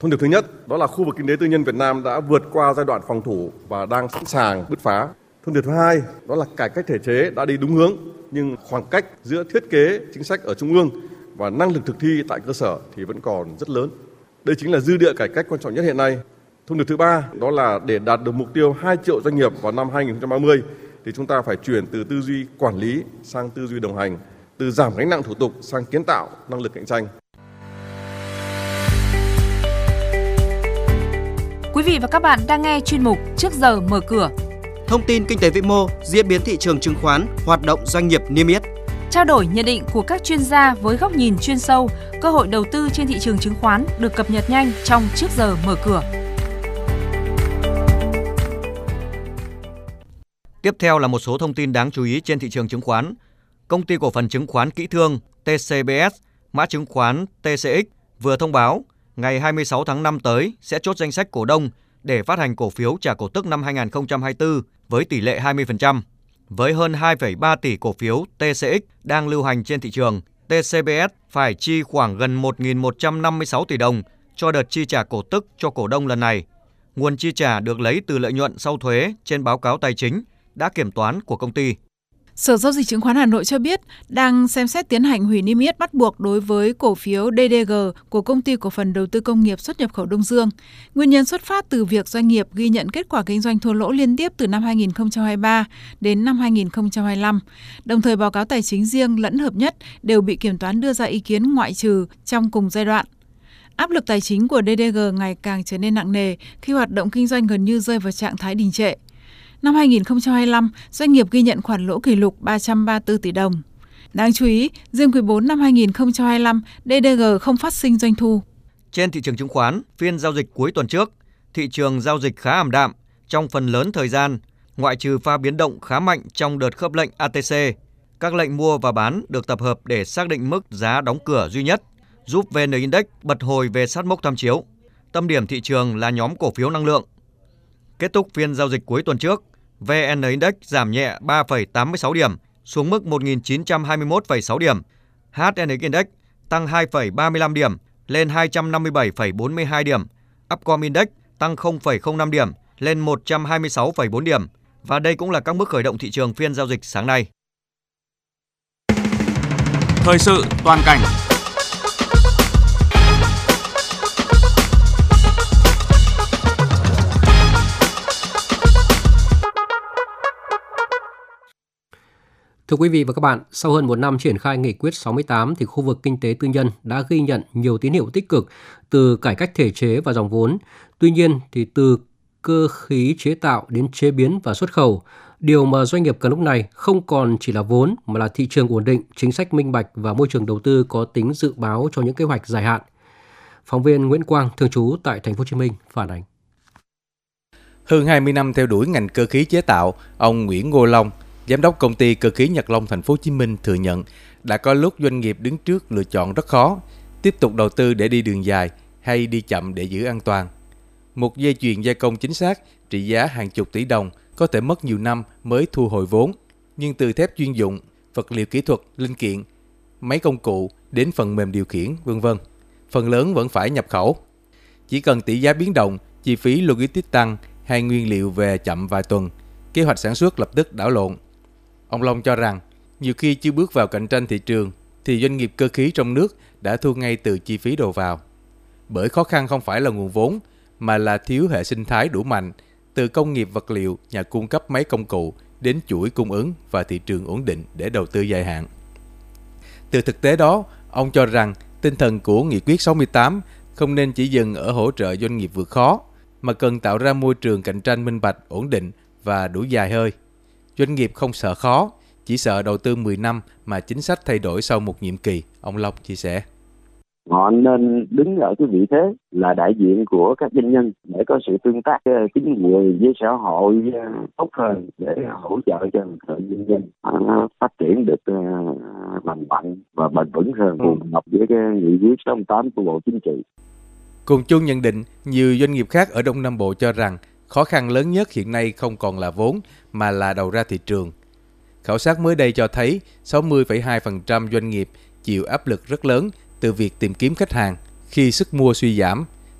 Thông điệp thứ nhất đó là khu vực kinh tế tư nhân Việt Nam đã vượt qua giai đoạn phòng thủ và đang sẵn sàng bứt phá. Thông điệp thứ hai đó là cải cách thể chế đã đi đúng hướng, nhưng khoảng cách giữa thiết kế chính sách ở trung ương và năng lực thực thi tại cơ sở thì vẫn còn rất lớn. Đây chính là dư địa cải cách quan trọng nhất hiện nay. Thông điệp thứ ba đó là để đạt được mục tiêu 2 triệu doanh nghiệp vào năm 2030 thì chúng ta phải chuyển từ tư duy quản lý sang tư duy đồng hành, từ giảm gánh nặng thủ tục sang kiến tạo năng lực cạnh tranh. Quý vị và các bạn đang nghe chuyên mục Trước giờ mở cửa. Thông tin kinh tế vĩ mô, diễn biến thị trường chứng khoán, hoạt động doanh nghiệp niêm yết. Trao đổi nhận định của các chuyên gia với góc nhìn chuyên sâu, cơ hội đầu tư trên thị trường chứng khoán được cập nhật nhanh trong Trước giờ mở cửa. Tiếp theo là một số thông tin đáng chú ý trên thị trường chứng khoán. Công ty cổ phần chứng khoán Kỹ Thương TCBS, mã chứng khoán TCX vừa thông báo ngày 26 tháng 5 tới sẽ chốt danh sách cổ đông để phát hành cổ phiếu trả cổ tức năm 2024 với tỷ lệ 20%. Với hơn 2,3 tỷ cổ phiếu TCX đang lưu hành trên thị trường, TCBS phải chi khoảng gần 1.156 tỷ đồng cho đợt chi trả cổ tức cho cổ đông lần này. Nguồn chi trả được lấy từ lợi nhuận sau thuế trên báo cáo tài chính đã kiểm toán của công ty. Sở Giao dịch Chứng khoán Hà Nội cho biết đang xem xét tiến hành hủy niêm yết bắt buộc đối với cổ phiếu DDG của Công ty Cổ phần Đầu tư Công nghiệp Xuất nhập khẩu Đông Dương. Nguyên nhân xuất phát từ việc doanh nghiệp ghi nhận kết quả kinh doanh thua lỗ liên tiếp từ năm 2023 đến năm 2025. Đồng thời báo cáo tài chính riêng lẫn hợp nhất đều bị kiểm toán đưa ra ý kiến ngoại trừ trong cùng giai đoạn. Áp lực tài chính của DDG ngày càng trở nên nặng nề khi hoạt động kinh doanh gần như rơi vào trạng thái đình trệ. Năm 2025, doanh nghiệp ghi nhận khoản lỗ kỷ lục 334 tỷ đồng. Đáng chú ý, riêng quý 4 năm 2025, DDG không phát sinh doanh thu. Trên thị trường chứng khoán, phiên giao dịch cuối tuần trước, thị trường giao dịch khá ảm đạm trong phần lớn thời gian, ngoại trừ pha biến động khá mạnh trong đợt khớp lệnh ATC. Các lệnh mua và bán được tập hợp để xác định mức giá đóng cửa duy nhất, giúp VN Index bật hồi về sát mốc tham chiếu. Tâm điểm thị trường là nhóm cổ phiếu năng lượng. Kết thúc phiên giao dịch cuối tuần trước, VN Index giảm nhẹ 3,86 điểm xuống mức 1.921,6 điểm. HNX Index tăng 2,35 điểm lên 257,42 điểm. Upcom Index tăng 0,05 điểm lên 126,4 điểm. Và đây cũng là các mức khởi động thị trường phiên giao dịch sáng nay. Thời sự toàn cảnh. Thưa quý vị và các bạn, sau hơn một năm triển khai nghị quyết 68 thì khu vực kinh tế tư nhân đã ghi nhận nhiều tín hiệu tích cực từ cải cách thể chế và dòng vốn. Tuy nhiên thì từ cơ khí chế tạo đến chế biến và xuất khẩu, điều mà doanh nghiệp cần lúc này không còn chỉ là vốn mà là thị trường ổn định, chính sách minh bạch và môi trường đầu tư có tính dự báo cho những kế hoạch dài hạn. Phóng viên Nguyễn Quang thường trú tại Thành phố Hồ Chí Minh phản ánh. Hơn 20 năm theo đuổi ngành cơ khí chế tạo, ông Nguyễn Ngô Long, Giám đốc công ty cơ khí Nhật Long Thành phố Hồ Chí Minh thừa nhận đã có lúc doanh nghiệp đứng trước lựa chọn rất khó, tiếp tục đầu tư để đi đường dài hay đi chậm để giữ an toàn. Một dây chuyền gia công chính xác trị giá hàng chục tỷ đồng có thể mất nhiều năm mới thu hồi vốn, nhưng từ thép chuyên dụng, vật liệu kỹ thuật, linh kiện, máy công cụ đến phần mềm điều khiển, v.v. phần lớn vẫn phải nhập khẩu. Chỉ cần tỷ giá biến động, chi phí logistics tăng hay nguyên liệu về chậm vài tuần, kế hoạch sản xuất lập tức đảo lộn. Ông Long cho rằng, nhiều khi chưa bước vào cạnh tranh thị trường, thì doanh nghiệp cơ khí trong nước đã thua ngay từ chi phí đầu vào. Bởi khó khăn không phải là nguồn vốn, mà là thiếu hệ sinh thái đủ mạnh, từ công nghiệp vật liệu, nhà cung cấp máy công cụ, đến chuỗi cung ứng và thị trường ổn định để đầu tư dài hạn. Từ thực tế đó, ông cho rằng tinh thần của Nghị quyết 68 không nên chỉ dừng ở hỗ trợ doanh nghiệp vượt khó, mà cần tạo ra môi trường cạnh tranh minh bạch, ổn định và đủ dài hơi. Doanh nghiệp không sợ khó, chỉ sợ đầu tư 10 năm mà chính sách thay đổi sau một nhiệm kỳ, ông Long chia sẻ. Họ nên đứng ở cái vị thế là đại diện của các doanh nhân để có sự tương tác chính quyền với xã hội tốt hơn để hỗ trợ cho doanh nhân phát triển được lành mạnh và bền vững hơn, phù hợp với cái nghị quyết 68 của Bộ Chính trị. Cùng chung nhận định, nhiều doanh nghiệp khác ở Đông Nam Bộ cho rằng khó khăn lớn nhất hiện nay không còn là vốn mà là đầu ra thị trường. Khảo sát mới đây cho thấy 60,2% doanh nghiệp chịu áp lực rất lớn từ việc tìm kiếm khách hàng khi sức mua suy giảm